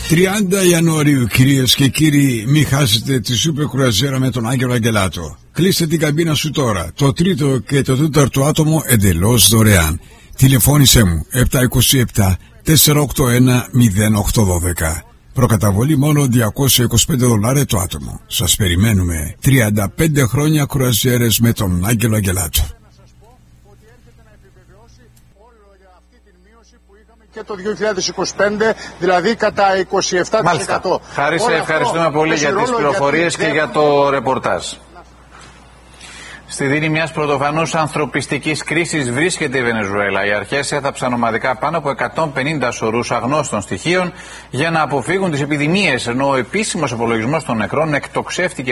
30 Ιανουαρίου, κυρίες και κύριοι, μην χάσετε τη σούπερ κρουαζιέρα με τον Άγγελο Αγγελάτο. Κλείστε την καμπίνα σου τώρα. Το τρίτο και το τέταρτο άτομο εντελώς δωρεάν. Τηλεφώνησέ μου 727 481 0812. Προκαταβολή μόνο $225 το άτομο. Σας περιμένουμε. 35 χρόνια κρουαζιέρες με τον Άγγελο Αγγελάτο. Και το 2025, δηλαδή κατά 27%. Μάλιστα. Χάρη, σε ευχαριστούμε πολύ για τις πληροφορίες και για το ρεπορτάζ. Στη δίνη μιας πρωτοφανούς ανθρωπιστικής κρίσης βρίσκεται η Βενεζουέλα. Οι αρχές έθαψαν ομαδικά πάνω από 150 σωρούς αγνώστων στοιχείων για να αποφύγουν τις επιδημίες, ενώ ο επίσημος υπολογισμός των νεκρών εκτοξεύτηκε